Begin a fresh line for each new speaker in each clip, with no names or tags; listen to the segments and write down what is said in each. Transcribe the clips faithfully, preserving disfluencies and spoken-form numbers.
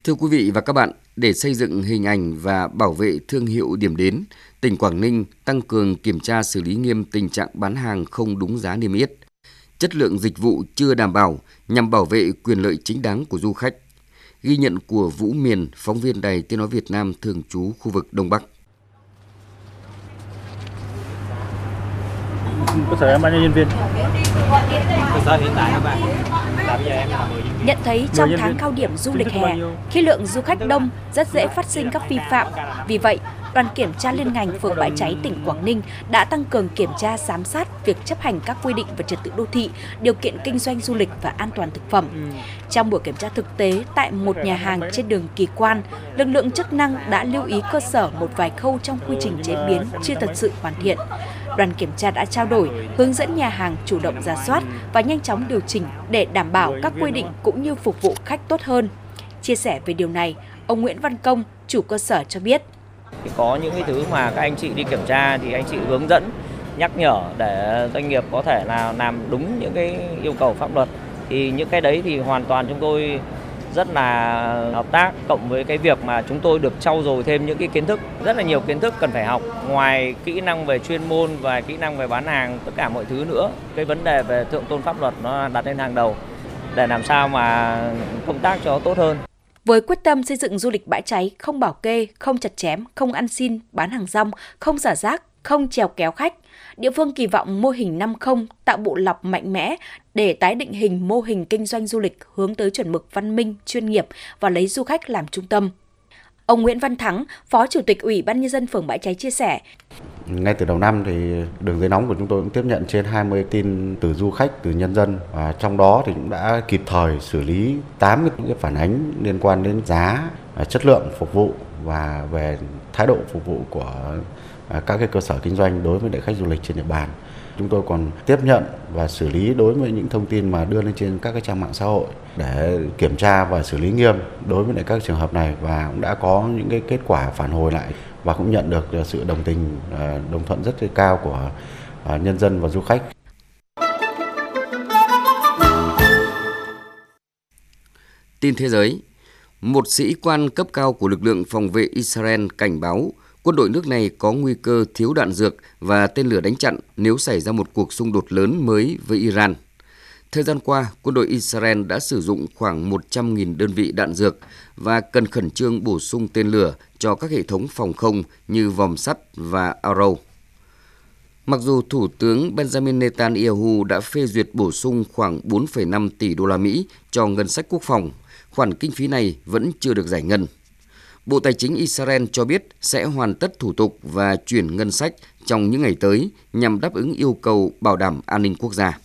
Thưa quý vị và các bạn, để xây dựng hình ảnh và bảo vệ thương hiệu điểm đến, tỉnh Quảng Ninh tăng cường kiểm tra xử lý nghiêm tình trạng bán hàng không đúng giá niêm yết, chất lượng dịch vụ chưa đảm bảo nhằm bảo vệ quyền lợi chính đáng của du khách. Ghi nhận của Vũ Miền, phóng viên Đài Tiếng nói Việt Nam thường trú khu vực Đông Bắc.
Cơ sở em bao nhiêu nhân viên?
Cơ sở hiện tại các bạn. Bây giờ em là mười nhân viên.
Nhận thấy trong tháng cao điểm du lịch hè, khi lượng du khách đông rất dễ phát sinh các vi phạm. Vì vậy, đoàn kiểm tra liên ngành phường Bãi Cháy tỉnh Quảng Ninh đã tăng cường kiểm tra giám sát việc chấp hành các quy định về trật tự đô thị, điều kiện kinh doanh du lịch và an toàn thực phẩm. Trong buổi kiểm tra thực tế tại một nhà hàng trên đường Kỳ Quan, lực lượng chức năng đã lưu ý cơ sở một vài khâu trong quy trình chế biến chưa thật sự hoàn thiện. Đoàn kiểm tra đã trao đổi, hướng dẫn nhà hàng chủ động rà soát và nhanh chóng điều chỉnh để đảm bảo các quy định cũng như phục vụ khách tốt hơn. Chia sẻ về điều này, ông Nguyễn Văn Công, chủ cơ sở cho biết.
Có những cái thứ mà các anh chị đi kiểm tra thì anh chị hướng dẫn, nhắc nhở để doanh nghiệp có thể là làm đúng những cái yêu cầu pháp luật. Thì những cái đấy thì hoàn toàn chúng tôi rất là hợp tác, cộng với cái việc mà chúng tôi được trau dồi thêm những cái kiến thức, rất là nhiều kiến thức cần phải học, ngoài kỹ năng về chuyên môn và kỹ năng về bán hàng, tất cả mọi thứ nữa. Cái vấn đề về thượng tôn pháp luật nó đặt lên hàng đầu để làm sao mà công tác cho tốt hơn.
Với quyết tâm xây dựng du lịch Bãi Cháy không bảo kê, không chặt chém, không ăn xin, bán hàng rong, không xả rác, không chèo kéo khách, địa phương kỳ vọng mô hình năm không tạo bộ lọc mạnh mẽ để tái định hình mô hình kinh doanh du lịch hướng tới chuẩn mực văn minh, chuyên nghiệp và lấy du khách làm trung tâm. Ông Nguyễn Văn Thắng, Phó Chủ tịch Ủy ban Nhân dân phường Bãi Cháy chia sẻ.
Ngay từ đầu năm thì đường dây nóng của chúng tôi cũng tiếp nhận trên hai mươi tin từ du khách, từ nhân dân. Và trong đó thì cũng đã kịp thời xử lý tám cái phản ánh liên quan đến giá, chất lượng phục vụ và về thái độ phục vụ của các cái cơ sở kinh doanh đối với lại khách du lịch trên địa bàn. Chúng tôi còn tiếp nhận và xử lý đối với những thông tin mà đưa lên trên các cái trang mạng xã hội để kiểm tra và xử lý nghiêm đối với lại các trường hợp này, và cũng đã có những cái kết quả phản hồi lại và cũng nhận được sự đồng tình, đồng thuận rất cao của nhân dân và du khách.
Tin thế giới, một sĩ quan cấp cao của lực lượng phòng vệ Israel cảnh báo quân đội nước này có nguy cơ thiếu đạn dược và tên lửa đánh chặn nếu xảy ra một cuộc xung đột lớn mới với Iran. Thời gian qua, quân đội Israel đã sử dụng khoảng một trăm nghìn đơn vị đạn dược và cần khẩn trương bổ sung tên lửa cho các hệ thống phòng không như vòm sắt và Arrow. Mặc dù Thủ tướng Benjamin Netanyahu đã phê duyệt bổ sung khoảng bốn phẩy năm tỷ đô la Mỹ cho ngân sách quốc phòng, khoản kinh phí này vẫn chưa được giải ngân. Bộ Tài chính Israel cho biết sẽ hoàn tất thủ tục và chuyển ngân sách trong những ngày tới nhằm đáp ứng yêu cầu bảo đảm an ninh quốc gia.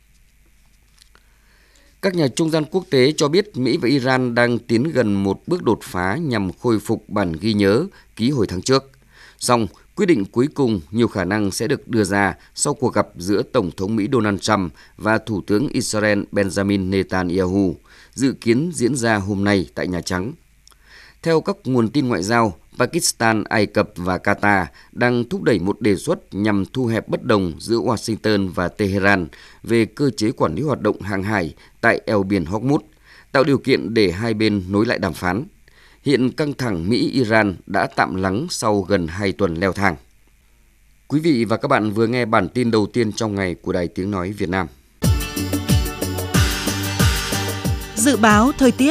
Các nhà trung gian quốc tế cho biết Mỹ và Iran đang tiến gần một bước đột phá nhằm khôi phục bản ghi nhớ ký hồi tháng trước. Song, quyết định cuối cùng nhiều khả năng sẽ được đưa ra sau cuộc gặp giữa Tổng thống Mỹ Donald Trump và Thủ tướng Israel Benjamin Netanyahu, dự kiến diễn ra hôm nay tại Nhà Trắng. Theo các nguồn tin ngoại giao, Pakistan, Ai Cập và Qatar đang thúc đẩy một đề xuất nhằm thu hẹp bất đồng giữa Washington và Tehran về cơ chế quản lý hoạt động hàng hải tại eo biển Hormuz, tạo điều kiện để hai bên nối lại đàm phán. Hiện căng thẳng Mỹ-Iran đã tạm lắng sau gần hai tuần leo thang. Quý vị và các bạn vừa nghe bản tin đầu tiên trong ngày của Đài Tiếng nói Việt Nam.
Dự báo thời tiết.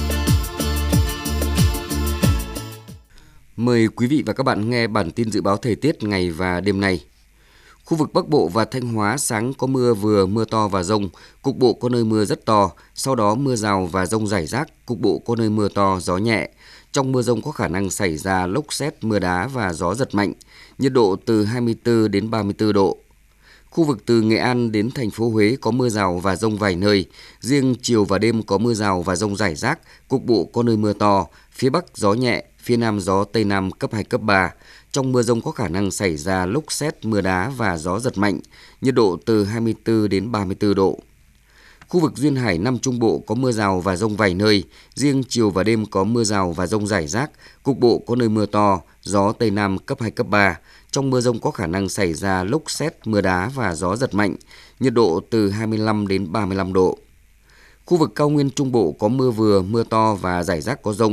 Mời quý vị và các bạn nghe bản tin dự báo thời tiết ngày và đêm nay. Khu vực Bắc Bộ và Thanh Hóa sáng có mưa vừa, mưa to và dông, cục bộ có nơi mưa rất to, sau đó mưa rào và dông rải rác, cục bộ có nơi mưa to, gió nhẹ. Trong mưa dông có khả năng xảy ra lốc sét, mưa đá và gió giật mạnh, nhiệt độ từ hai mươi tư đến ba mươi tư độ. Khu vực từ Nghệ An đến thành phố Huế có mưa rào và dông vài nơi, riêng chiều và đêm có mưa rào và dông rải rác, cục bộ có nơi mưa to, phía Bắc gió nhẹ, phía Nam gió Tây Nam cấp hai, cấp ba. Trong mưa dông có khả năng xảy ra lốc sét, mưa đá và gió giật mạnh, nhiệt độ từ hai mươi tư đến ba mươi tư độ. Khu vực duyên hải Nam Trung Bộ có mưa rào và dông vài nơi, riêng chiều và đêm có mưa rào và dông rải rác, cục bộ có nơi mưa to, gió Tây Nam cấp hai, cấp ba. Trong mưa dông có khả năng xảy ra lốc sét, mưa đá và gió giật mạnh, nhiệt độ từ hai mươi lăm đến ba mươi lăm độ. Khu vực cao nguyên Trung Bộ có mưa vừa, mưa to và rải rác có dông.